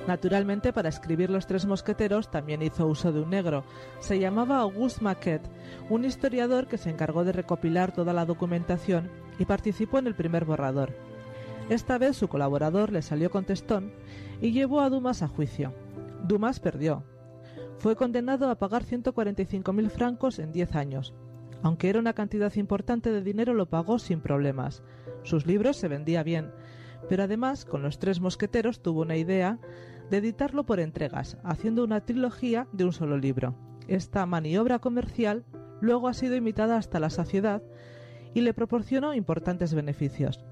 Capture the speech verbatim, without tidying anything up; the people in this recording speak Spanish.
Naturalmente, para escribir Los Tres Mosqueteros también hizo uso de un negro. Se llamaba Auguste Maquet, un historiador que se encargó de recopilar toda la documentación y participó en el primer borrador. Esta vez su colaborador le salió contestón y llevó a Dumas a juicio. Dumas perdió. Fue condenado a pagar ciento cuarenta y cinco mil francos en diez años. Aunque era una cantidad importante de dinero, lo pagó sin problemas. Sus libros se vendía bien, pero además, con Los Tres Mosqueteros tuvo una idea de editarlo por entregas, haciendo una trilogía de un solo libro. Esta maniobra comercial luego ha sido imitada hasta la saciedad y le proporcionó importantes beneficios.